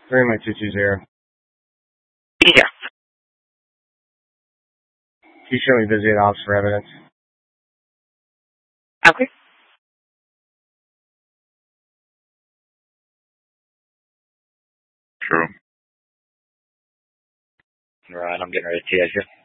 3-220. Yeah. Can you show me Visit Ops for evidence? Okay. True. Right, I'm getting ready to TS you.